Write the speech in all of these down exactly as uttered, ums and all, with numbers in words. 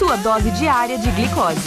sua dose diária de glicose.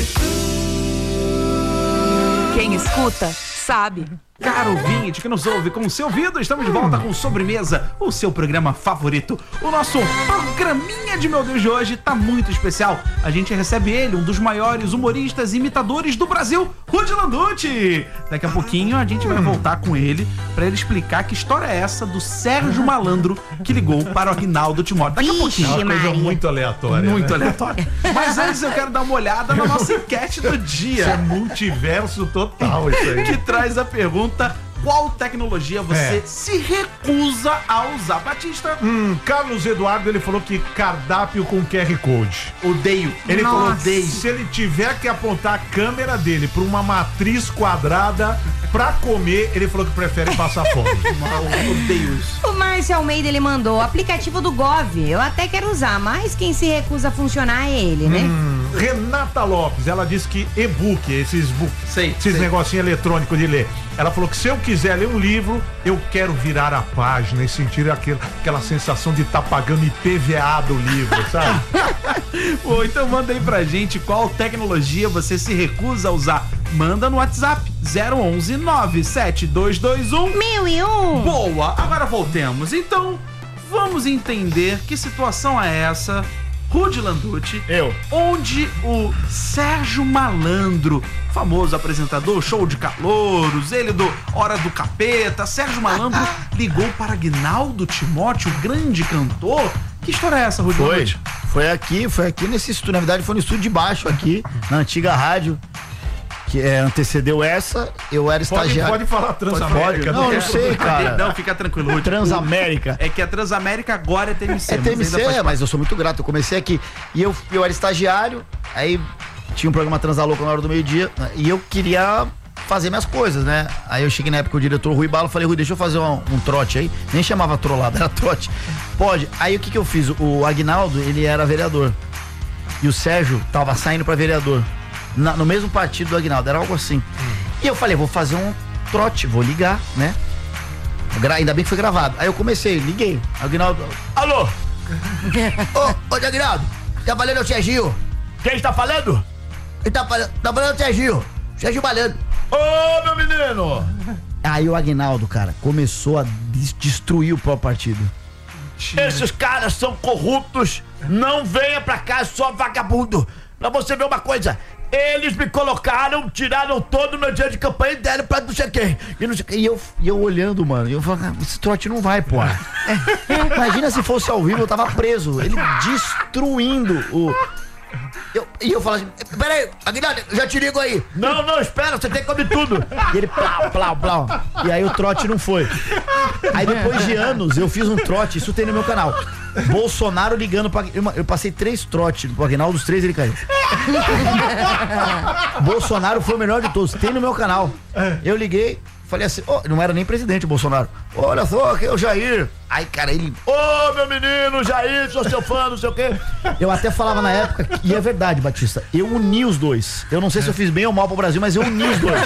Quem escuta, sabe. Caro ouvinte que nos ouve com o seu ouvido, estamos de volta com Sobremesa, o seu programa favorito. O nosso programinha de Meu Deus de hoje tá muito especial. A gente recebe ele, um dos maiores humoristas e imitadores do Brasil, Rudy Landucci. Daqui a pouquinho a gente vai voltar com ele pra ele explicar que história é essa do Sérgio Malandro que ligou para o Aguinaldo Timóteo. Daqui a pouquinho. É uma coisa muito aleatória. Muito né? aleatória. Mas antes eu quero dar uma olhada na nossa enquete do dia. Isso é multiverso total, isso aí. Que traz a pergunta: qual tecnologia você É. se recusa a usar? Batista? Hum, Carlos Eduardo, ele falou que cardápio com Q R Code. Odeio. Ele Nossa. falou, odeio. Se ele tiver que apontar a câmera dele pra uma matriz quadrada pra comer, ele falou que prefere passar fome. Eu odeio isso. O Márcio Almeida, ele mandou o aplicativo do Gov. Eu até quero usar, mas quem se recusa a funcionar é ele, né? Hum, Renata Lopes, ela disse que e-book, esses, book, Sei, esses sei. negocinhos eletrônicos de ler. Ela falou que se eu quiser ler um livro, eu quero virar a página e sentir aquela, aquela sensação de estar tá pagando I P V A do livro, sabe? Pô, então manda aí pra gente qual tecnologia você se recusa a usar. Manda no WhatsApp zero onze nove sete dois dois um Mil e um. Boa, agora voltemos. Então, vamos entender que situação é essa, Rudy Landucci, Eu. onde o Sérgio Malandro, famoso apresentador, show de calouros, ele do Hora do Capeta, Sérgio Malandro ligou para Aguinaldo Timóteo, o grande cantor. Que história é essa, Rudy Foi, Landucci? foi aqui, foi aqui nesse estúdio, na verdade foi no estúdio de baixo aqui, na antiga rádio, que é, antecedeu essa, eu era Pode, estagiário. pode falar Transamérica. Não, eu não sei, cara. Não, fica tranquilo, Rudy. Transamérica. É que a Transamérica agora é T M C. É T M mas C, ainda faz é, mas eu sou muito grato, eu comecei aqui, e eu, eu era estagiário, aí tinha um programa Transalouca na hora do meio-dia, e eu queria fazer minhas coisas, né? Aí eu cheguei na época com o diretor Rui Balo, falei, Rui, deixa eu fazer um, um trote aí, nem chamava trollada, era trote. Pode. Aí o que que eu fiz? O Aguinaldo, ele era vereador, e o Sérgio tava saindo pra vereador, na, no mesmo partido do Aguinaldo, era algo assim. E eu falei, vou fazer um trote, vou ligar, né? Gra- ainda bem que foi gravado. Aí eu comecei, liguei. Aguinaldo, alô? Ô, ô, Aguinaldo, tá falando o Serginho? Quem está falando? Ele tá falando, tá falando o Serginho. Serginho Malandro. Ô, meu menino! Aí o Aguinaldo, cara, começou a des- destruir o próprio partido. Esses caras são corruptos, não venha pra cá, só vagabundo. Pra você ver uma coisa, eles me colocaram, tiraram todo o meu dia de campanha e deram pra não sei quem. E, não sei quem. E, eu, e eu olhando, mano, e eu falei, ah, esse trote não vai, pô. Imagina se fosse ao vivo, eu tava preso. Ele destruindo o... Eu, e eu falo assim, peraí, Aguinaldo, eu já te ligo aí. Não, não, espera, você tem que comer tudo. E ele plau, plau, plau. E aí o trote não foi. Aí depois de anos eu fiz um trote, isso tem no meu canal. Bolsonaro ligando pra... Eu, eu passei três trotes pro Aguinaldo, dos três ele caiu. Bolsonaro foi o melhor de todos, tem no meu canal. Eu liguei, falei assim, oh, não era nem presidente o Bolsonaro. Olha só, aqui é o Jair. Aí, cara, ele, ô, oh, meu menino, Jair, sou seu fã, não sei o quê. Eu até falava na época, e é verdade, Batista, eu uni os dois. Eu não sei se eu fiz bem ou mal pro Brasil, mas eu uni os dois.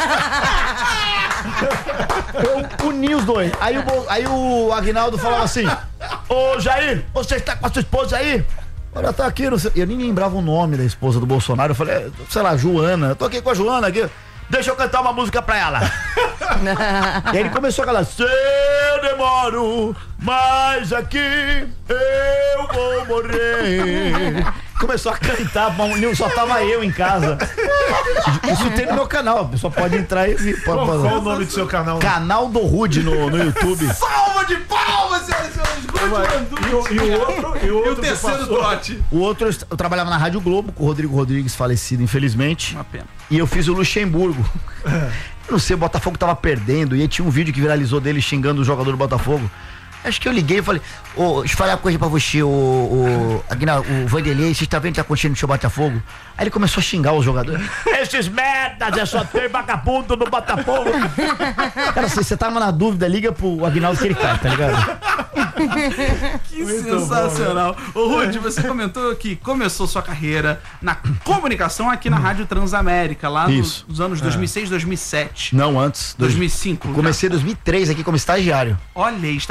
Eu uni os dois. Aí o, Bo- aí o Aguinaldo falava assim, ô, Jair, você está com a sua esposa aí? Olha, tá aqui, não sei. Eu nem lembrava o nome da esposa do Bolsonaro. Eu falei, sei lá, Joana. Eu tô aqui com a Joana aqui. Deixa eu cantar uma música pra ela. E aí ele começou a falar, se eu demoro, mas aqui eu vou morrer. Começou a cantar, mas só tava eu em casa. Isso tem no meu canal, a pessoa pode entrar e ver. Qual, qual o nome do seu canal? Canal do Rudy no, no YouTube. Salva de palmas, senhoras e senhores! E o, e o outro, e o outro E o terceiro que passou? trote. O outro, eu eu trabalhava na Rádio Globo com o Rodrigo Rodrigues, falecido, infelizmente. Uma pena. E eu fiz o Luxemburgo. Eu não sei, o Botafogo tava perdendo. E aí tinha um vídeo que viralizou dele xingando o jogador do Botafogo. Acho que eu liguei e falei, ô, deixa eu falar uma coisa pra você, o, o, Aguinaldo, o Vanderlei, você tá vendo que tá acontecendo no seu Botafogo? Aí ele começou a xingar os jogadores. Esses merdas, é só ter vagabundo no Botafogo. Cara, se você tava na dúvida, liga pro Aguinaldo que ele cai, tá ligado? Que Muito sensacional. Ô, Rudy, você comentou que começou sua carreira na comunicação aqui na Rádio Transamérica, lá nos, Isso. nos anos dois mil e seis, dois mil e sete. Não, antes. dois mil e cinco. Comecei em dois mil e três aqui como estagiário. Olha aí, estagiário. E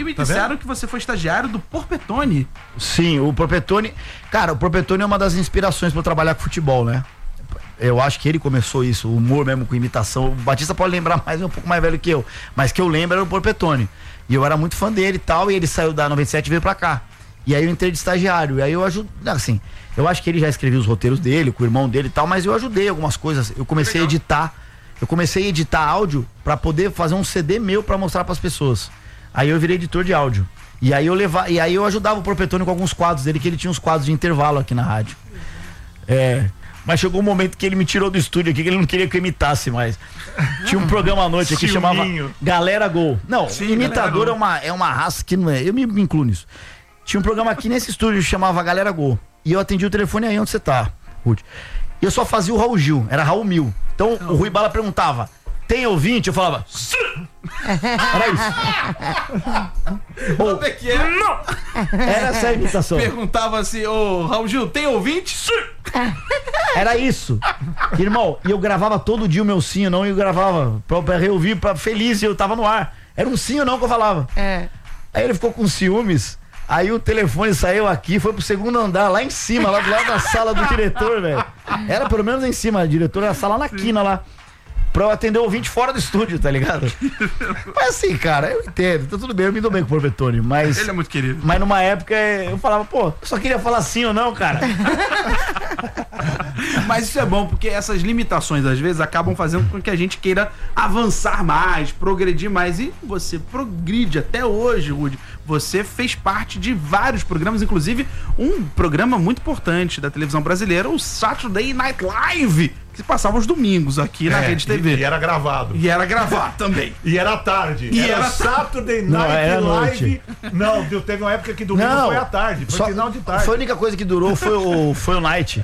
me Tá disseram vendo? que você foi estagiário do Porpetone. Sim, o Porpetone. Cara, o Porpetone é uma das inspirações pra eu trabalhar com futebol, né? Eu acho que ele começou isso, o humor mesmo com imitação. O Batista pode lembrar mais, é um pouco mais velho que eu. Mas que eu lembro era o Porpetone. E eu era muito fã dele e tal. E ele saiu da noventa e sete e veio pra cá. E aí eu entrei de estagiário. E aí eu ajudo. Assim, eu acho que ele já escrevia os roteiros dele, com o irmão dele e tal. Mas eu ajudei algumas coisas. Eu comecei Legal. a editar. Eu comecei a editar áudio pra poder fazer um C D meu pra mostrar pras pessoas. Aí eu virei editor de áudio. E aí eu levava, e aí eu ajudava o Porpetone com alguns quadros dele, que ele tinha uns quadros de intervalo aqui na rádio. É. Mas chegou um momento que ele me tirou do estúdio aqui, que ele não queria que eu imitasse mais. Tinha um programa à noite aqui que chamava Galera Gol. Não, Sim, imitador é uma, é uma raça que não é. Eu me, me incluo nisso. Tinha um programa aqui nesse estúdio que chamava Galera Gol. E eu atendi o telefone aí onde você tá, Ruth. E eu só fazia o Raul Gil, era Raul Mil. Então não. O Rui Bala perguntava: tem ouvinte? Eu falava: sim! Era isso. Ou, é que é? Não! Era essa a imitação. Perguntava assim: ô Raul Gil, tem ouvinte? Sim! Era isso. Irmão, e eu gravava todo dia o meu sim ou não, e eu gravava pra, pra reouvir, pra feliz, e eu tava no ar. Era um sim ou não que eu falava. É. Aí ele ficou com ciúmes. Aí o telefone saiu aqui, foi pro segundo andar, lá em cima, lá do lado da sala do diretor, velho. Era pelo menos em cima, a diretora, a sala na quina lá. Pra eu atender o ouvinte fora do estúdio, tá ligado? Mas assim, cara, eu entendo, tá tudo bem, eu me dou bem com o Porpetone, mas... Ele é muito querido. Mas numa época eu falava, pô, eu só queria falar sim ou não, cara. Mas isso é bom, porque essas limitações, às vezes, acabam fazendo com que a gente queira avançar mais, progredir mais. E você progride até hoje, Rudy. Você fez parte de vários programas, inclusive um programa muito importante da televisão brasileira, o Saturday Night Live, que passava os domingos aqui na é, Rede T V. E, e era gravado. E era gravado também. E era tarde. E era, era Saturday Não, Night era Live. Não, deu- teve uma época que domingo Não, foi à tarde. Foi só- final de tarde. Foi a única coisa que durou, foi o, foi o Night.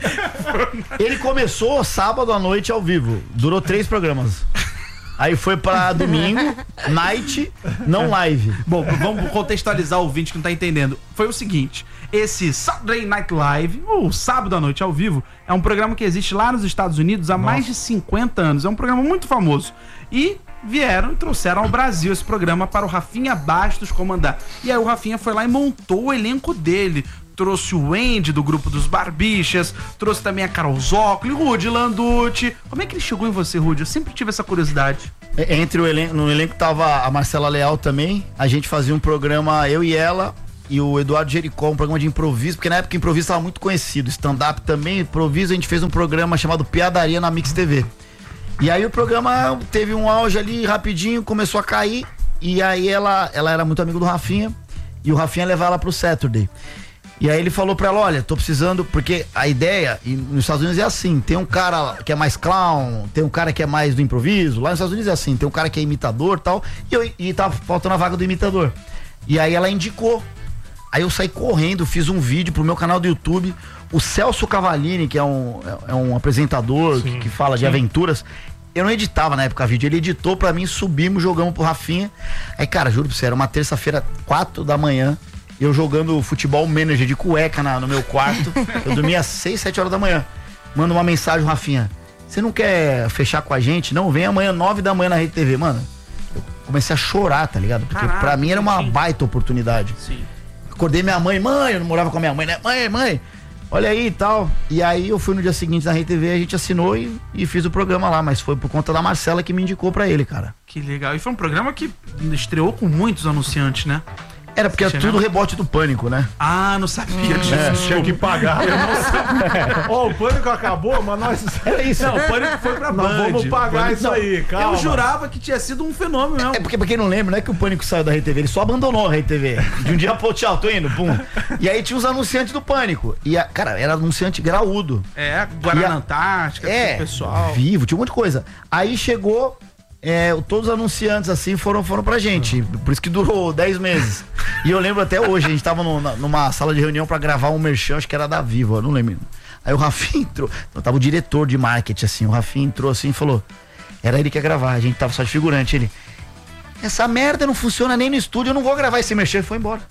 Ele começou sábado à noite ao vivo. Durou três programas. Aí foi pra domingo, night, não live. Bom, vamos contextualizar o ouvinte que não tá entendendo. Foi o seguinte: esse Saturday Night Live, ou Sábado à Noite ao Vivo, é um programa que existe lá nos Estados Unidos há Nossa. mais de cinquenta anos. É um programa muito famoso. E vieram e trouxeram ao Brasil esse programa para o Rafinha Bastos comandar. E aí o Rafinha foi lá e montou o elenco dele. Trouxe o Andy do grupo dos Barbichas, trouxe também a Carol Zócoli, Rudy Landucci. Como é que ele chegou em você, Rudy? Eu sempre tive essa curiosidade. Entre o elenco, no elenco tava a Marcela Leal também. A gente fazia um programa, eu e ela, e o Eduardo Jericó, um programa de improviso, porque na época o improviso estava muito conhecido. Stand-up também, improviso, a gente fez um programa chamado Piadaria na Mix T V. E aí o programa teve um auge ali rapidinho, começou a cair. E aí ela, ela era muito amiga do Rafinha, e o Rafinha levava ela pro Saturday. E aí ele falou pra ela: olha, tô precisando, porque a ideia, e nos Estados Unidos é assim, tem um cara que é mais clown, tem um cara que é mais do improviso, lá nos Estados Unidos é assim, tem um cara que é imitador e tal, e, eu, e tava faltando a vaga do imitador. E aí ela indicou. Aí eu saí correndo, fiz um vídeo pro meu canal do YouTube, o Celso Cavallini, que é um, é um apresentador que, que fala sim. de aventuras, eu não editava na época vídeo, ele editou pra mim, subimos, jogamos pro Rafinha. Aí, cara, juro pra você, era uma terça-feira, quatro da manhã, eu jogando futebol manager de cueca na, no meu quarto. Eu dormia às seis, sete horas da manhã. Manda uma mensagem, Rafinha: você não quer fechar com a gente? Não, vem amanhã, nove da manhã na Rede T V. Mano, eu comecei a chorar, tá ligado? Porque Caraca, pra mim era uma baita oportunidade. Sim. Acordei minha mãe, mãe, eu não morava com a minha mãe, né? Mãe, mãe, olha aí e tal. E aí eu fui no dia seguinte na Rede T V, a gente assinou e, e fiz o programa lá. Mas foi por conta da Marcela que me indicou pra ele, cara. Que legal. E foi um programa que estreou com muitos anunciantes, né? Era porque é tudo rebote do Pânico, né? Ah, não sabia disso. É, tinha que pagar. Eu não sabia. Ó, o Pânico acabou, mas nós... Era isso. Não, o Pânico foi pra Band. Nós vamos pagar Pânico... isso aí, calma. Eu jurava que tinha sido um fenômeno mesmo. É porque, pra quem não lembra, não é que o Pânico saiu da Rede T V, ele só abandonou a Rede T V. De um dia pro outro, tchau, tô indo, pum. E aí tinha os anunciantes do Pânico. E, a, cara, era anunciante graúdo. É, Guaraná a... Antártica, é, pessoal. Vivo, tinha um monte de coisa. Aí chegou... É, todos os anunciantes assim foram, foram pra gente. Por isso que durou dez meses. E eu lembro até hoje, a gente tava no, na, numa sala de reunião pra gravar um merchan, acho que era da Vivo, eu não lembro. Aí o Rafinha entrou, então, tava o diretor de marketing assim, o Rafinha entrou assim e falou: era ele que ia gravar, a gente tava só de figurante. Ele: essa merda não funciona nem no estúdio, eu não vou gravar esse merchan. E foi embora.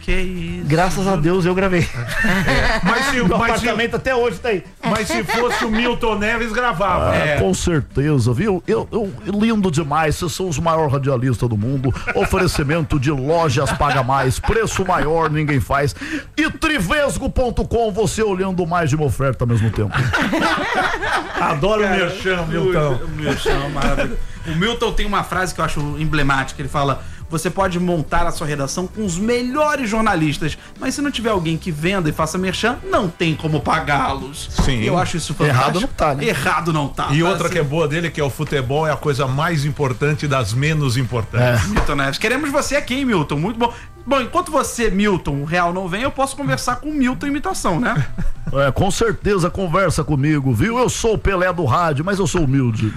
Que isso. Graças a Deus eu gravei. É, mas se, Meu mas apartamento se, até hoje tá aí. mas se fosse o Milton Neves, gravava. Ah, É. com certeza, viu? Eu, eu, lindo demais, vocês são os maiores radialistas do mundo. Oferecimento de lojas Paga Mais, preço maior, ninguém faz. E trivesgo ponto com, você olhando mais de uma oferta ao mesmo tempo. Adoro o merchan, Milton. O Milton, maravilhoso. O Milton tem uma frase que eu acho emblemática. Ele fala: você pode montar a sua redação com os melhores jornalistas, mas se não tiver alguém que venda e faça merchan, não tem como pagá-los. Sim. Eu acho isso fantástico. Errado não tá, né? Errado não tá. E tá outra assim. que é boa dele, que é o futebol, é a coisa mais importante das menos importantes. Milton Neves. Queremos você aqui, hein, Milton? Muito bom. Bom, enquanto você, Milton, o real não vem, eu posso conversar com o Milton imitação, né? É, com certeza conversa comigo, viu? Eu sou o Pelé do rádio, mas eu sou humilde.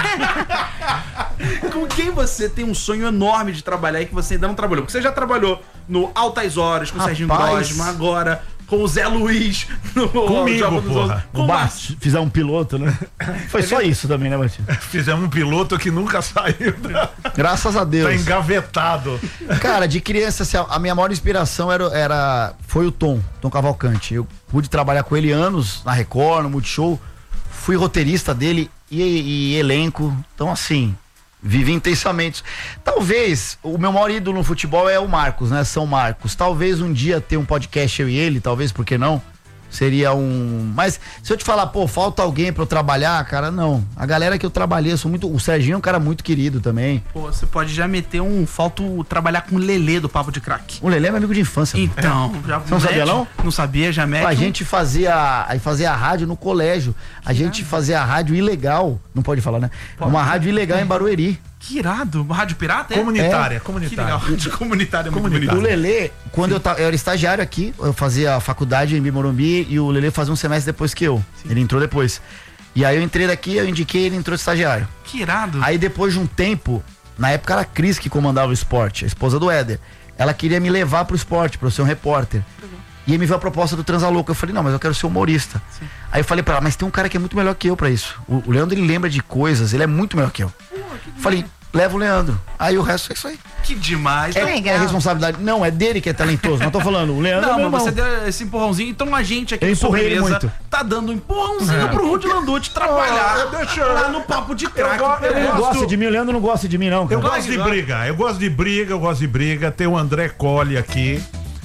Com quem você tem um sonho enorme de trabalhar e que você ainda não trabalhou? Porque você já trabalhou no Altas Horas com o Serginho Rapaz. Grosman, agora com o Zé Luiz no Comigo, Jogo dos porra. Onze. Com Bah, você. fizer um piloto, né? Foi só isso também, né, Martinho? Fizemos um piloto que nunca saiu. Da... Graças a Deus. Tá engavetado. Cara, de criança, assim, a minha maior inspiração era, era, foi o Tom, Tom Cavalcante. Eu pude trabalhar com ele anos na Record, no Multishow. Fui roteirista dele e, e elenco. Então, assim, vivi intensamente. Talvez, o meu maior ídolo no futebol é o Marcos, né? São Marcos. Talvez um dia ter um podcast eu e ele, talvez, por que não? Seria um... Mas se eu te falar, pô, falta alguém pra eu trabalhar, cara, não. A galera que eu trabalhei, eu sou muito... O Serginho é um cara muito querido também. Pô, você pode já meter um... Falta o- trabalhar com o Lelê do Papo de Crack. O Lelê é meu amigo de infância. Então, já Você não sabia, não? Não sabia, já mete. A um- gente fazia, aí fazia a rádio no colégio. A gente fazia a rádio ilegal. Não pode falar, né? Uma rádio ilegal em Barueri. Que irado. Uma rádio pirata, é? Comunitária, Que comunitária. legal. Rádio comunitária é muito Comunitária. O bonito. Lelê, quando eu, tava, eu era estagiário aqui, eu fazia a faculdade em Morumbi e o Lelê fazia um semestre depois que eu. Ele entrou depois. E aí eu entrei daqui, eu indiquei, ele entrou de estagiário. Que irado. Aí depois de um tempo, na época era a Cris que comandava o esporte, a esposa do Éder. Ela queria me levar pro esporte, pra eu ser um repórter. E aí me veio a proposta do Transalouco. Eu falei, não, mas eu quero ser humorista. Sim. Aí eu falei pra ela, mas tem um cara que é muito melhor que eu pra isso. O, o Leandro, ele lembra de coisas, ele é muito melhor que eu. Falei, leva o Leandro. Aí o resto é isso aí. Que demais. É Então- legal. É responsabilidade. Não, é dele que é talentoso. Não tô falando, o Leandro é Não, meu mas irmão. você deu esse empurrãozinho, então a gente aqui Eu no empurrei ele Sobremesa muito. tá dando um empurrãozinho pro Rudy Landucci trabalhar Ah, deixa eu- lá no Papo de Crack. go- eu Ele não gosto- gosta de mim, o Leandro não gosta de mim, não, cara. Eu gosto de briga, eu gosto de briga, eu gosto de briga. Tem o André Colli aqui.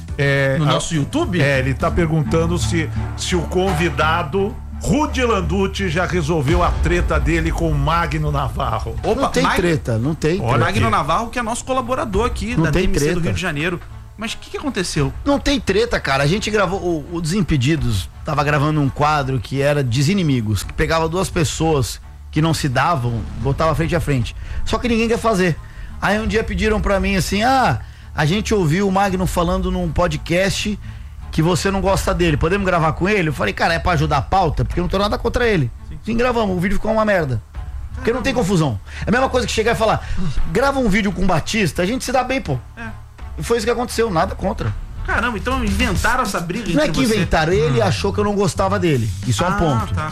É, No a- nosso YouTube? É, ele tá perguntando se, se o convidado, Rudy Landucci, já resolveu a treta dele com o Magno Navarro. Opa, Não tem Mag- treta, não tem Olha treta. Magno aqui. Navarro, que é nosso colaborador aqui Não da tem D M C do treta. Rio de Janeiro. Mas o que, que aconteceu? Não tem treta, cara. A gente gravou o, o Desimpedidos, tava gravando um quadro que era Desinimigos, que pegava duas pessoas que não se davam, botava frente a frente. Só que ninguém quer fazer. Aí um dia pediram pra mim assim: "Ah, a gente ouviu o Magno falando num podcast que você não gosta dele. Podemos gravar com ele?" Eu falei: "Cara, é pra ajudar a pauta, porque eu não tô nada contra ele." Sim, gravamos. O vídeo ficou uma merda. Porque não tem confusão. É a mesma coisa que chegar e falar: "Grava um vídeo com o Batista, a gente se dá bem, pô." É. E foi isso que aconteceu, nada contra. Caramba, então inventaram essa briga Não é entre que você? inventaram, ele achou que eu não gostava dele. Isso é um Ah, ponto. tá.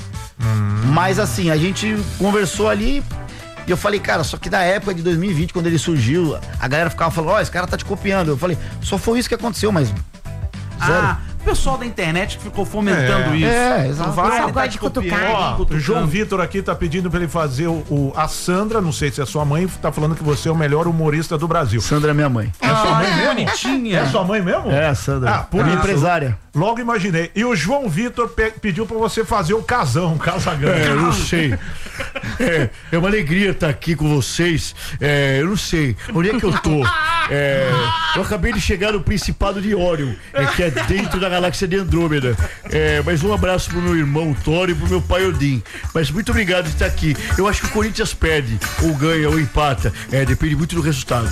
Mas assim, a gente conversou ali e eu falei, cara, só que na época de dois mil e vinte, quando ele surgiu, a galera ficava falando, ó, esse cara tá te copiando. Eu falei, só foi isso que aconteceu, mas. Ah, o pessoal da internet que ficou fomentando É. isso. É, exato. Não vale, Só tá gosta te de cutucar, copiando, Ó, o cutucando. João Vitor aqui tá pedindo pra ele fazer o, o- a Sandra, não sei se é sua mãe, tá falando que você é o melhor humorista do Brasil. Sandra é minha mãe. É sua mãe Ah, mesmo? bonitinha. É sua mãe mesmo? É, a Sandra. Ah, por é minha isso. empresária. Logo imaginei. E o João Vitor pe- pediu pra você fazer o casão, o casagão. É, eu não sei. É, é uma alegria estar aqui com vocês. É, eu não sei. Onde é que eu tô? É, eu acabei de chegar no Principado de Órion, é, que é dentro da galáxia de Andrômeda. É, mas um abraço pro meu irmão Thor e pro meu pai Odin. Mas muito obrigado por estar aqui. Eu acho que o Corinthians perde, ou ganha, ou empata. É, depende muito do resultado.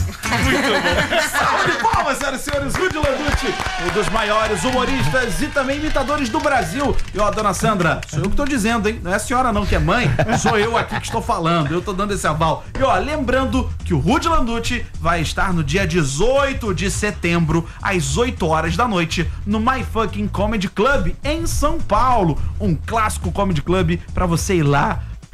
Salve de palmas, senhoras e senhores, Rudy Landucci, um dos maiores humoristas e também imitadores do Brasil. E ó, dona Sandra, sou eu que tô dizendo, hein? Não é a senhora não que é mãe, sou eu aqui que estou falando, eu tô dando esse aval. E ó, lembrando que o Rudy Landucci vai estar no dia dezoito de setembro, às oito horas da noite, no My Fucking Comedy Club, em São Paulo. Um clássico comedy club pra você ir lá,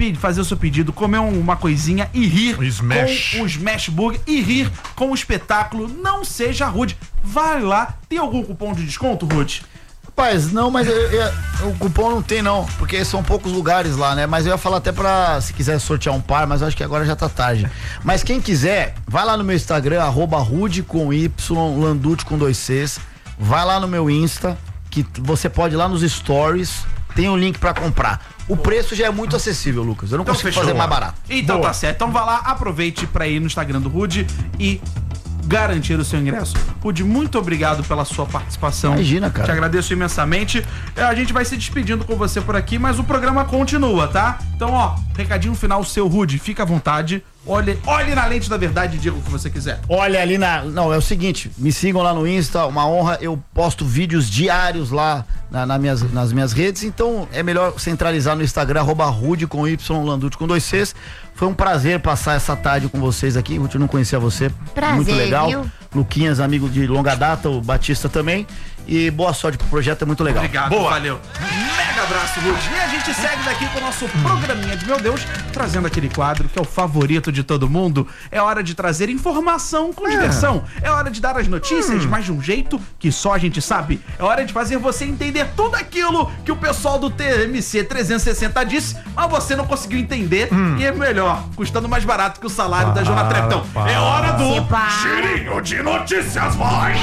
fazer o seu pedido, comer uma coisinha e rir O Smash. com o Smash Burger e rir com o espetáculo. Não seja rude. Vai lá. Tem algum cupom de desconto, Rude? Rapaz, não, mas eu- eu- o cupom não tem não, porque são poucos lugares lá, né? Mas eu ia falar até pra, se quiser sortear um par, mas eu acho que agora já tá tarde. Mas quem quiser, vai lá no meu Instagram, arroba Rude com Y, Landucci com dois Cs. Vai lá no meu Insta, que você pode ir lá nos stories, tem um link pra comprar. O preço já é muito acessível, Lucas. Eu não Então consigo fechou. fazer mais barato. Então Boa. tá certo. Então vá lá, aproveite pra ir no Instagram do Rude e garantir o seu ingresso. Rude, muito obrigado pela sua participação. Imagina, cara. Te agradeço imensamente. É, A gente vai se despedindo com você por aqui, mas o programa continua, tá? Então, ó, recadinho final seu, Rude. Fica à vontade. Olhe, olhe na lente da verdade e diga o que você quiser. Olha ali na. Não, é o seguinte, me sigam lá no Insta, uma honra. Eu posto vídeos diários lá na, na minhas, nas minhas redes, então é melhor centralizar no Instagram, arroba Rude com Y, Landucci com dois Cs. Foi um prazer passar essa tarde com vocês aqui. Ruth, eu não conhecia você. Prazer, Muito legal. viu? Luquinhas, amigo de longa data, o Batista também. E boa sorte pro projeto, é muito legal. Obrigado, Boa. valeu. Mega abraço, Rude. E a gente segue daqui com o nosso programinha de Meu Deus, trazendo aquele quadro que é o favorito de todo mundo. É hora de trazer informação com diversão. É hora de dar as notícias, mas de um jeito que só a gente sabe. É hora de fazer você entender tudo aquilo que o pessoal do T M C trezentos e sessenta disse, mas você não conseguiu entender. E é melhor, custando mais barato que o salário da Jona Treptão. para. É hora do Se para. Girinho de Notícias, vai!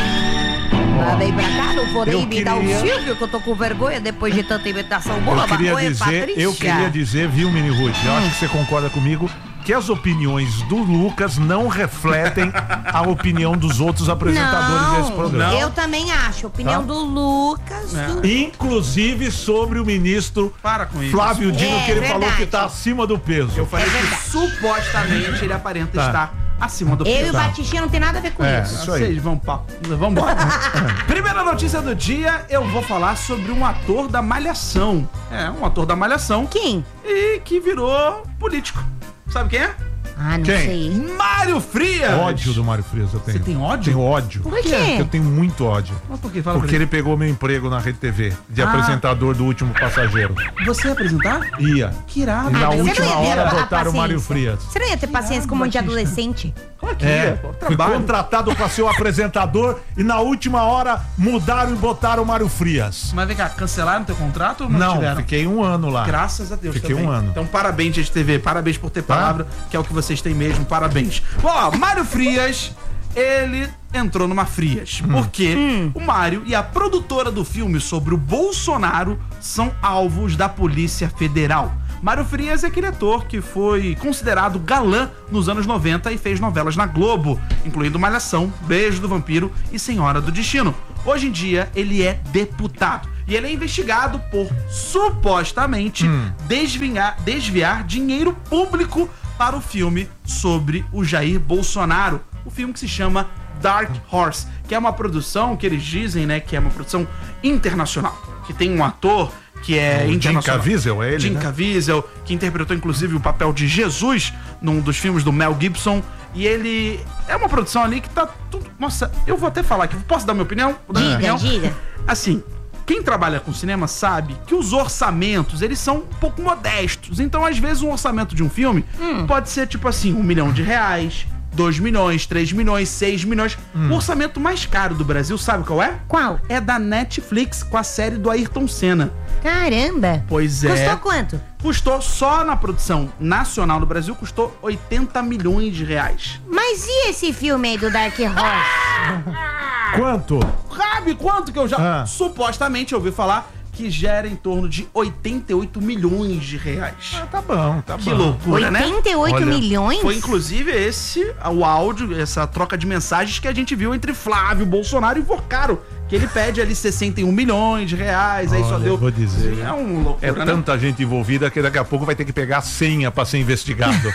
Ah, vem pra cá, não vou nem Eu imitar o queria- Silvio, que eu tô com vergonha depois de tanta imitação boa. Eu queria Oi, dizer, Patrícia. eu queria dizer, viu, Mini Ruth? Eu acho que você concorda comigo que as opiniões do Lucas não refletem a opinião dos outros apresentadores desse programa. Eu também acho. A opinião Tá? do Lucas. É. do- Inclusive sobre o ministro Para com isso. Flávio Dino, É que ele falou verdade. que tá acima do peso. Eu falei É que verdade. supostamente ele aparenta Tá. estar acima do Eu e peso. o Batistinha não tem nada a ver com É. isso. Isso aí. Vocês vão pa... Vambora. Primeira notícia do dia, eu vou falar sobre um ator da Malhação. É, um ator da Malhação Quem? e que virou político. Sabe quem é? Ah, não Quem? sei. Mário Frias. Ódio do Mário Frias eu tenho. Você tem ódio? Tenho ódio. Por quê? Eu tenho muito ódio. Mas por que? Fala Porque pra ele pegou meu emprego na Rede T V, de Ah. apresentador do Último Passageiro. ele. Você ia apresentar? Ia. Que irado. E na Ah, mas você última não ia ter hora a botaram o Mário paciência. Frias. Você não ia ter paciência com um monte de Batista. adolescente? Aqui, É, pô, fui trabalho. contratado pra ser o apresentador e na última hora mudaram e botaram o Mário Frias. Mas vem cá, cancelaram teu contrato ou Não, tiveram? fiquei um ano lá. Graças a Deus Fiquei também. um ano. Então parabéns, Rede T V. Parabéns por ter palavra, que é o que vocês têm mesmo. Parabéns. Bom, ó, Mário Frias, ele entrou numa Frias. Hum. Porque o Mário e a produtora do filme sobre o Bolsonaro são alvos da Polícia Federal. Mário Frias é aquele ator que foi considerado galã nos anos noventa e fez novelas na Globo, incluindo Malhação, Beijo do Vampiro e Senhora do Destino. Hoje em dia, ele é deputado. E ele é investigado por, supostamente, desviar, desviar dinheiro público para o filme sobre o Jair Bolsonaro. O filme que se chama Dark Horse, que é uma produção que eles dizem, né, que é uma produção internacional. Que tem um ator que é O Jim internacional. Caviezel, é ele, Jim né? Caviezel, que interpretou inclusive o papel de Jesus num dos filmes do Mel Gibson. E ele é uma produção ali que tá tudo... Nossa, eu vou até falar aqui. Posso dar minha opinião? Vou dar minha Diga, opinião? diga. Assim, quem trabalha com cinema sabe que os orçamentos, eles são um pouco modestos. Então, às vezes, um orçamento de um filme pode ser, tipo assim, um milhão de reais, dois milhões, três milhões, seis milhões. O orçamento mais caro do Brasil, sabe qual é? Qual? É da Netflix, com a série do Ayrton Senna. Caramba. Pois é. Custou quanto? Custou só na produção nacional do Brasil, custou oitenta milhões de reais. Mas e esse filme aí do Dark Horse? Quanto? Sabe quanto que eu já... Ah. Supostamente eu ouvi falar que gera em torno de oitenta e oito milhões de reais. Ah, tá bom, tá Que bom. loucura, né? oitenta e oito Olha, milhões? Foi inclusive esse, o áudio, essa troca de mensagens que a gente viu entre Flávio Bolsonaro e Porcaro, que ele pede ali sessenta e um milhões de reais, aí só Olha, deu... vou dizer. É um loucura, É né? tanta gente envolvida que daqui a pouco vai ter que pegar a senha pra ser investigado.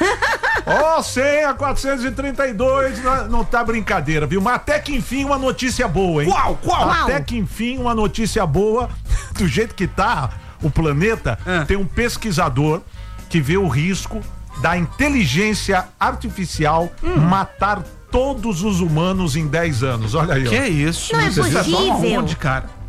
Ó, senha quatrocentos e trinta e dois, não, não tá brincadeira, viu? Mas até que enfim uma notícia boa, hein? Qual? Qual? Até que enfim uma notícia boa, do jeito que tá o planeta, Ah. tem um pesquisador que vê o risco da inteligência artificial matar todos os humanos em dez anos. Olha aí, ó. Que é isso? Não é Você tá só possível. onde, cara?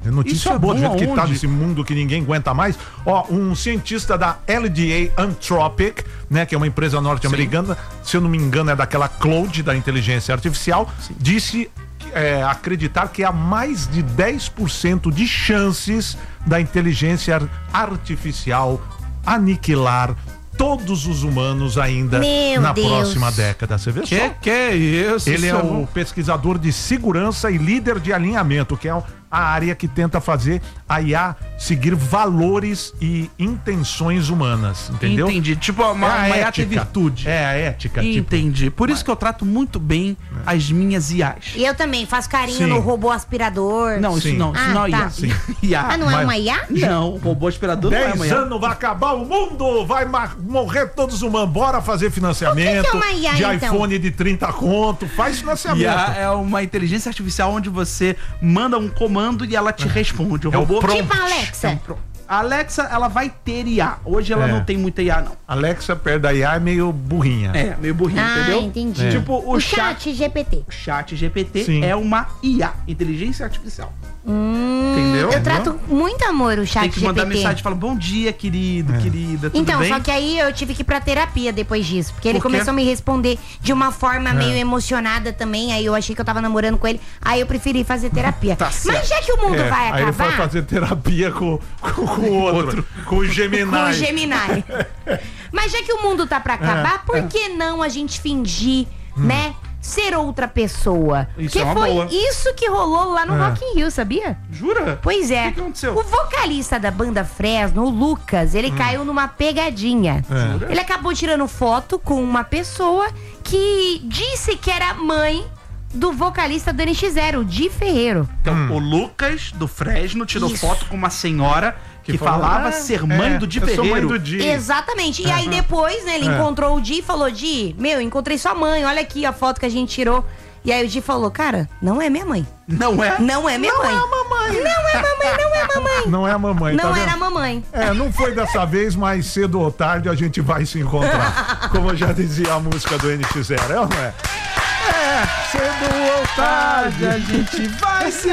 É notícia Isso é boa, do bom jeito que tá aonde? nesse mundo que ninguém aguenta mais. Ó, um cientista da L D A Anthropic, né, que é uma empresa norte-americana, se eu não me engano é daquela Cloud, da inteligência artificial, Sim. disse é, acreditar que há mais de dez por cento de chances da inteligência artificial aniquilar todos os humanos ainda Meu na Deus. próxima década. Você vê Que só? que é isso? Ele é Isso o bom. pesquisador de segurança e líder de alinhamento, que é a área que tenta fazer a I A seguir valores e intenções humanas, entendeu? Entendi. Tipo, uma, É a uma I A ética. tem virtude. É a ética. tipo. Entendi. Por isso que eu trato muito bem as minhas I As. E eu também faço carinho Sim. no robô aspirador. Não, isso Sim. não. Isso Ah, não é I A. tá. Sim. I A. Ah, não é Mas- uma I A? Não, o robô aspirador não é Dez uma I A. anos vai acabar o mundo, vai ma- morrer todos os humanos. Bora fazer financiamento O que que é uma I A, de então? iPhone de trinta conto, faz financiamento. I A é uma inteligência artificial onde você manda um comando e ela te responde. O É o robô prompt. Tipo a Alexa. É um pro- A Alexa, ela vai ter I A. Hoje ela É. não tem muita I A, não. Alexa perto da I A é meio burrinha. É, meio burrinho, Ah, entendeu? entendi. É. Tipo, o, O chat, chat G P T. o chat G P T Sim. é uma I A, inteligência artificial. Hum, Entendeu? Eu trato muito amor o chat Tem que mandar G P T. mensagem, fala, bom dia, querido, querida, tudo Então, bem? só que aí eu tive que ir pra terapia depois disso. Porque ele Por quê? começou a me responder de uma forma meio emocionada também. Aí eu achei que eu tava namorando com ele. Aí eu preferi fazer terapia. Tá certo. Mas já que o mundo É, vai aí ele foi acabar fazer terapia com, com, com o outro, com o Gemini. com o Gemini. Mas já que o mundo tá pra acabar, por que não a gente fingir, né? Ser outra pessoa. Isso que é uma foi boa. isso que rolou lá no É. Rock in Rio, sabia? Jura? Pois é. O que que aconteceu? O vocalista da banda Fresno, o Lucas, ele caiu numa pegadinha. É. Ele acabou tirando foto com uma pessoa que disse que era mãe do vocalista do N X zero, o Di Ferreiro. Então, o Lucas, do Fresno, tirou Isso. foto com uma senhora que, Que falou, falava "Ah, ser mãe é, do Di eu sou mãe Ferreiro. do Di." Exatamente. E aí depois, né, ele É. encontrou o Di e falou: Di, meu, encontrei sua mãe, olha aqui a foto que a gente tirou. E aí o Di falou: cara, não é minha mãe. Não é? Não é minha Não mãe. é a mamãe. Não é mamãe, não é mamãe. Não é a mamãe, tá Não vendo? era a mamãe. É, não foi dessa vez, mas cedo ou tarde a gente vai se encontrar. Como já dizia a música do N X zero, é ou não é? É, cedo ou Tarde a tarde. gente vai se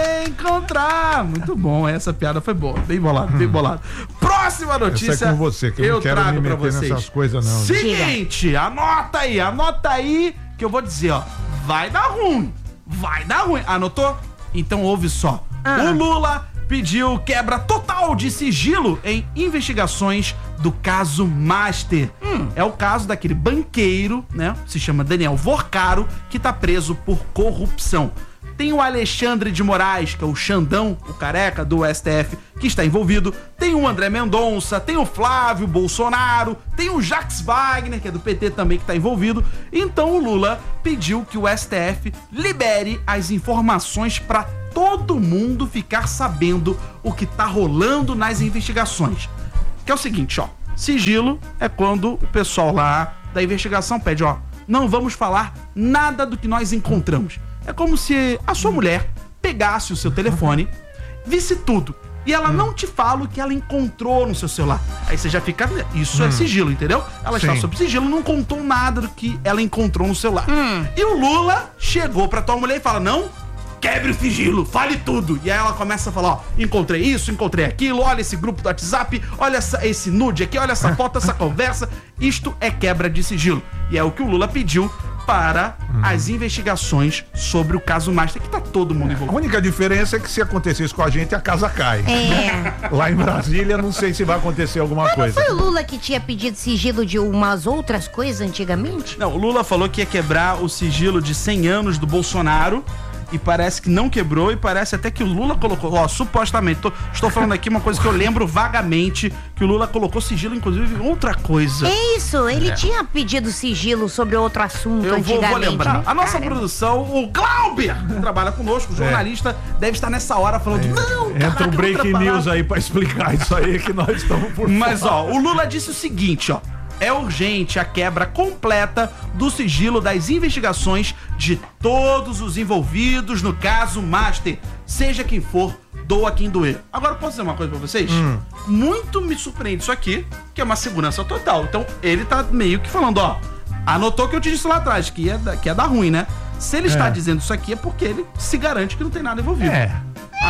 encontrar. Muito bom, essa piada foi boa. Bem bolado, bem bolado. Próxima notícia. Essa é com você, que eu não quero trago me pra meter vocês. nessas coisas, não. Seguinte, anota aí, anota aí que eu vou dizer, ó. Vai dar ruim. Vai dar ruim. Anotou? Então ouve só. O Lula pediu quebra total de sigilo em investigações do caso Master. É o caso daquele banqueiro, né? Se chama Daniel Vorcaro, que tá preso por corrupção. Tem o Alexandre de Moraes, que é o Xandão, o careca do S T F, que está envolvido. Tem o André Mendonça, tem o Flávio Bolsonaro, tem o Jacques Wagner, que é do P T também, que está envolvido. Então o Lula pediu que o S T F libere as informações para todo mundo ficar sabendo o que tá rolando nas investigações. Que é o seguinte, ó. Sigilo é quando o pessoal lá da investigação pede, ó, não vamos falar nada do que nós encontramos. É como se a sua mulher pegasse o seu telefone, visse tudo, e ela não te fala o que ela encontrou no seu celular. Aí você já fica... Isso é sigilo, entendeu? Ela está Sim. sob sigilo, não contou nada do que ela encontrou no celular. E o Lula chegou pra tua mulher e fala, não... Quebre o sigilo, fale tudo. E aí ela começa a falar, ó, encontrei isso, encontrei aquilo, olha esse grupo do WhatsApp, olha essa, esse nude aqui, olha essa foto, essa conversa. Isto é quebra de sigilo. E é o que o Lula pediu para as investigações sobre o caso Master, que tá todo mundo A envolvido. única diferença é que se acontecer isso com a gente, a casa cai. É. Lá em Brasília, não sei se vai acontecer alguma coisa. Foi o Lula que tinha pedido sigilo de umas outras coisas antigamente? Não, o Lula falou que ia quebrar o sigilo de cem anos do Bolsonaro. E parece que não quebrou, e parece até que o Lula colocou, ó, supostamente, tô, estou falando aqui uma coisa que eu lembro vagamente, que o Lula colocou sigilo, inclusive, em outra coisa. É isso, ele tinha pedido sigilo sobre outro assunto Eu vou, antigamente. vou lembrar. né? A nossa Caramba. produção, o Glauber, que trabalha conosco, o jornalista, deve estar nessa hora falando, não, Entra caraca, um break outra news parada. aí pra explicar isso aí que nós estamos por Mas, fora. ó, o Lula disse o seguinte, ó. É urgente a quebra completa do sigilo das investigações de todos os envolvidos no caso Master. Seja quem for, doa quem doer. Agora, posso dizer uma coisa pra vocês? Muito me surpreende isso aqui, que é uma segurança total. Então, ele tá meio que falando, ó, anotou que eu te disse lá atrás, que ia, dar- que ia dar ruim, né? Se ele está dizendo isso aqui é porque ele se garante que não tem nada envolvido. É.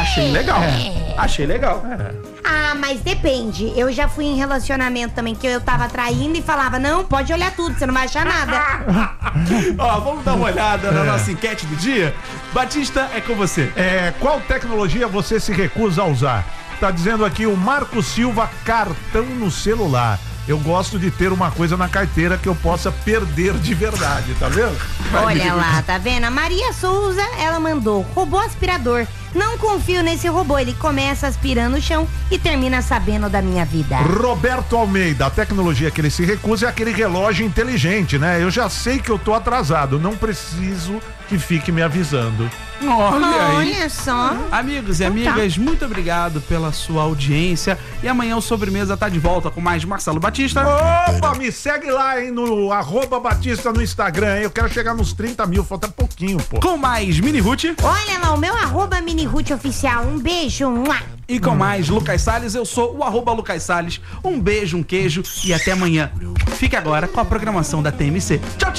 Achei legal. É. Achei legal. Ah, mas depende. Eu já fui em relacionamento também que eu tava traindo e falava, não, pode olhar tudo, você não vai achar nada. Ó, vamos dar uma olhada na nossa enquete do dia? Batista, é com você. É, qual tecnologia você se recusa a usar? Tá dizendo aqui o Marco Silva, cartão no celular. Eu gosto de ter uma coisa na carteira que eu possa perder de verdade, tá vendo? Olha lá, tá vendo? A Maria Souza, ela mandou robô aspirador. Não confio nesse robô, ele começa aspirando o chão e termina sabendo da minha vida. Roberto Almeida, a tecnologia que ele se recusa é aquele relógio inteligente, né? Eu já sei que eu tô atrasado, não preciso que fique me avisando. Olha aí. Olha só. Amigos e Então tá. amigas, muito obrigado pela sua audiência. E amanhã o Sobremesa tá de volta com mais Marcelo Batista. Opa, me segue lá, hein, no arroba Batista no Instagram, hein? Eu quero chegar nos trinta mil, falta pouquinho, pô. Com mais Mini Ruth. Olha lá, o meu arroba Mini Ruth Oficial. Um beijo. Mua. E com mais Lucas Salles, eu sou o arroba Lucas Salles. Um beijo, um queijo e até amanhã. Fique agora com a programação da T M C. Tchau, tchau!